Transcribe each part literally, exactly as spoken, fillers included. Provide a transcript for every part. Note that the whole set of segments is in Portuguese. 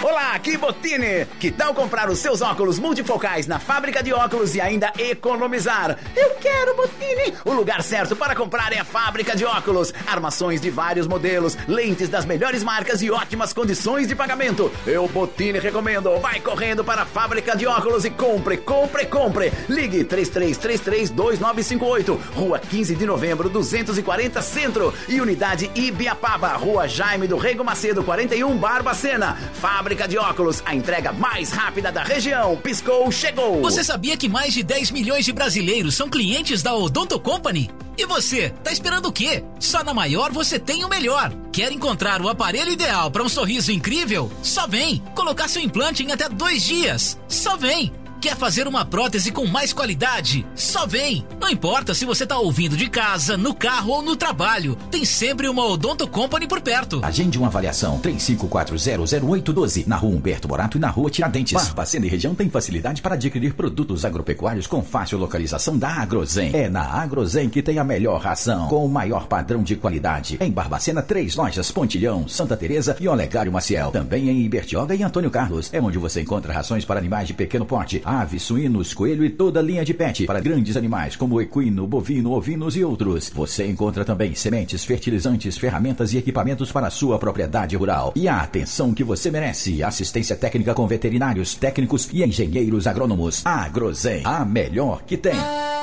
Olá, aqui Botini. Que tal comprar os seus óculos multifocais na fábrica de óculos e ainda economizar? Eu quero Botini. O lugar certo para comprar é a fábrica de óculos. Armações de vários modelos, lentes das melhores marcas e ótimas condições de pagamento. Eu, Botini, recomendo. Vai correndo para a fábrica de óculos e compre, compre, compre. Ligue três três três três, dois nove cinco oito, Rua quinze de Novembro, duzentos e quarenta Centro e Unidade Ibiapaba, Rua Jaime do Rego Macedo, quarenta e um, Barbacena. Fábrica de óculos, a entrega mais rápida da região. Piscou, chegou. Você sabia que mais de dez milhões de brasileiros são clientes da Odonto Company? E você, tá esperando o quê? Só na Maior você tem o melhor. Quer encontrar o aparelho ideal para um sorriso incrível? Só vem. Colocar seu implante em até dois dias? Só vem. Quer fazer uma prótese com mais qualidade? Só vem! Não importa se você tá ouvindo de casa, no carro ou no trabalho, tem sempre uma Odonto Company por perto. Agende uma avaliação três cinco quatro zero zero oito um dois, na Rua Humberto Morato e na Rua Tiradentes. Barbacena e região tem facilidade para adquirir produtos agropecuários com fácil localização da Agrozen. É na Agrozen que tem a melhor ração, com o maior padrão de qualidade. Em Barbacena, três lojas: Pontilhão, Santa Teresa e Olegário Maciel. Também em Ibertioga e Antônio Carlos. É onde você encontra rações para animais de pequeno porte, aves, suínos, coelho e toda a linha de pet para grandes animais como equino, bovino, ovinos e outros. Você encontra também sementes, fertilizantes, ferramentas e equipamentos para a sua propriedade rural. E a atenção que você merece: assistência técnica com veterinários, técnicos e engenheiros agrônomos. Agrozen, a melhor que tem.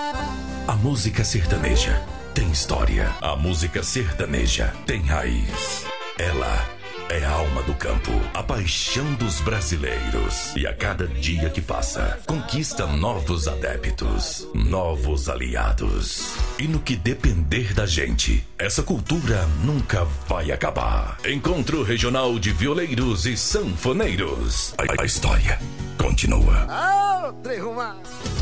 A música sertaneja tem história. A música sertaneja tem raiz. Ela é a alma do campo, a paixão dos brasileiros. E a cada dia que passa, conquista novos adeptos, novos aliados. E no que depender da gente, essa cultura nunca vai acabar. Encontro Regional de Violeiros e Sanfoneiros. A, a história continua. Ah, três-uma.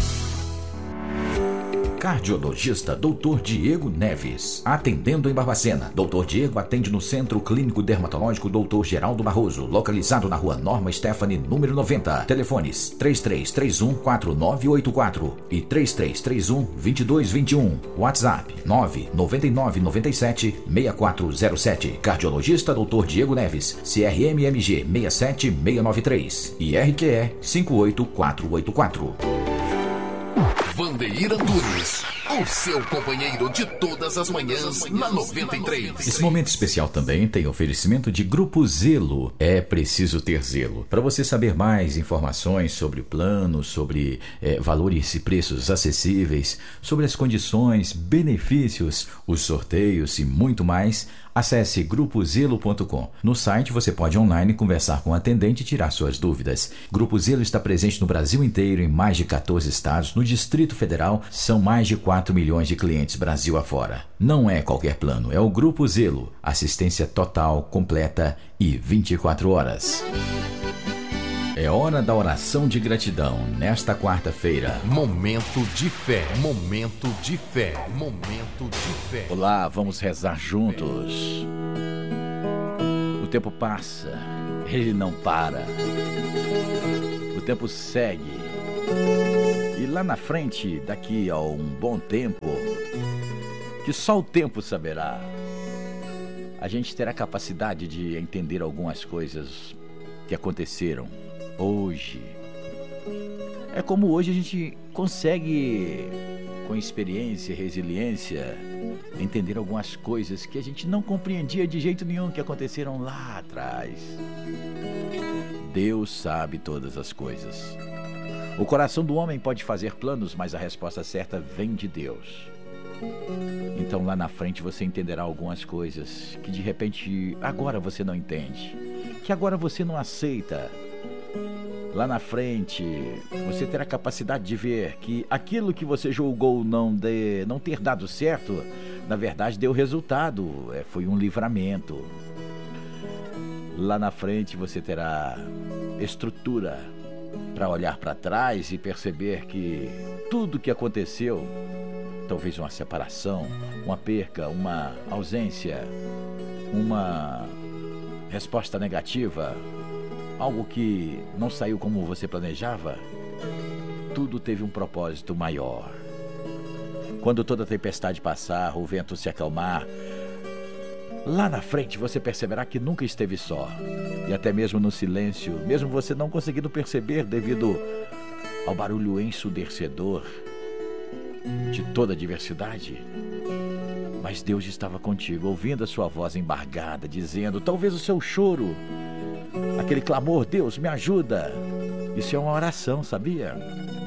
Cardiologista doutor Diego Neves, atendendo em Barbacena. doutor Diego atende no Centro Clínico Dermatológico doutor Geraldo Barroso, localizado na Rua Norma Stephanie, número noventa. Telefones três três três um, quatro nove oito quatro e três três três um, dois dois dois um. WhatsApp nove nove nove nove sete, seis quatro zero sete. Cardiologista doutor Diego Neves, C R M M G seis sete seis nove três e R Q E cinco oito quatro oito quatro. Vandeir Antunes, o seu companheiro de todas as manhãs na noventa e três. Esse momento especial também tem oferecimento de Grupo Zelo. É preciso ter zelo. Para você saber mais informações sobre o plano, sobre é, valores e preços acessíveis, sobre as condições, benefícios, os sorteios e muito mais, acesse grupo zelo ponto com. No site você pode online conversar com o atendente e tirar suas dúvidas. Grupo Zelo está presente no Brasil inteiro, em mais de quatorze estados. No Distrito Federal são mais de quatro milhões de clientes Brasil afora. Não é qualquer plano, é o Grupo Zelo. Assistência total, completa e vinte e quatro horas. É hora da oração de gratidão nesta quarta-feira. Momento de fé, momento de fé, momento de fé. Olá, vamos rezar juntos. O tempo passa, ele não para. O tempo segue. E lá na frente, daqui a um bom tempo, que só o tempo saberá, a gente terá capacidade de entender algumas coisas que aconteceram hoje. É como hoje a gente consegue, com experiência e resiliência, entender algumas coisas que a gente não compreendia de jeito nenhum, que aconteceram lá atrás. Deus sabe todas as coisas. O coração do homem pode fazer planos, mas a resposta certa vem de Deus. Então lá na frente você entenderá algumas coisas que de repente agora você não entende, que agora você não aceita. Lá na frente, você terá capacidade de ver que aquilo que você julgou não, de, não ter dado certo, na verdade deu resultado, é, foi um livramento. Lá na frente você terá estrutura para olhar para trás e perceber que tudo que aconteceu, talvez uma separação, uma perca, uma ausência, uma resposta negativa, algo que não saiu como você planejava, tudo teve um propósito maior. Quando toda tempestade passar, o vento se acalmar, Lá na frente você perceberá que nunca esteve só. E até mesmo no silêncio, mesmo você não conseguindo perceber devido ao barulho ensurdecedor de toda a diversidade, mas Deus estava contigo, ouvindo a sua voz embargada, dizendo, talvez o seu choro, aquele clamor, Deus, me ajuda. Isso é uma oração, sabia?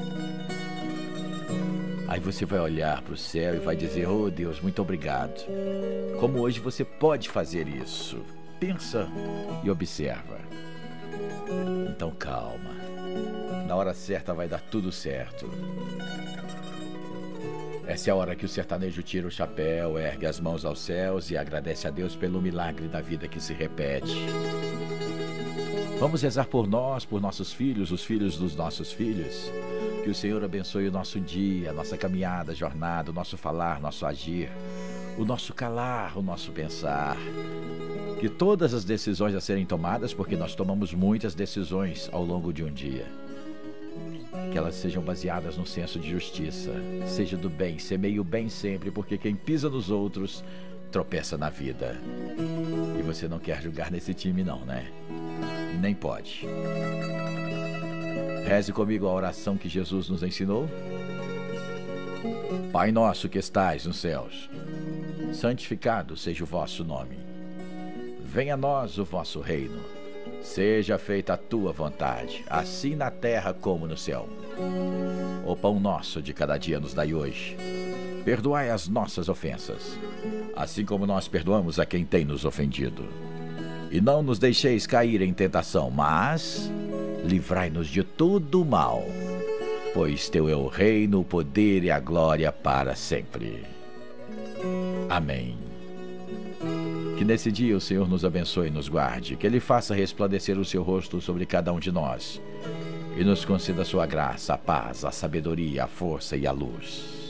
Aí você vai olhar para o céu e vai dizer, oh Deus, muito obrigado. Como hoje você pode fazer isso? Pensa e observa. Então calma. Na hora certa vai dar tudo certo. Essa é a hora que o sertanejo tira o chapéu, ergue as mãos aos céus e agradece a Deus pelo milagre da vida que se repete. Vamos rezar por nós, por nossos filhos, os filhos dos nossos filhos. Que o Senhor abençoe o nosso dia, a nossa caminhada, jornada, o nosso falar, nosso agir, o nosso calar, o nosso pensar. Que todas as decisões a serem tomadas, porque nós tomamos muitas decisões ao longo de um dia, que elas sejam baseadas no senso de justiça, seja do bem, semeie o bem sempre, porque quem pisa nos outros tropeça na vida. E você não quer julgar nesse time não, né? Nem pode. Reze comigo a oração que Jesus nos ensinou. Pai nosso que estais nos céus, santificado seja o vosso nome. Venha a nós o vosso reino. Seja feita a tua vontade, assim na terra como no céu. O pão nosso de cada dia nos dai hoje. Perdoai as nossas ofensas, assim como nós perdoamos a quem tem nos ofendido. E não nos deixeis cair em tentação, mas livrai-nos de todo o mal, pois teu é o reino, o poder e a glória para sempre. Amém. Que nesse dia o Senhor nos abençoe e nos guarde, que Ele faça resplandecer o seu rosto sobre cada um de nós e nos conceda a sua graça, a paz, a sabedoria, a força e a luz.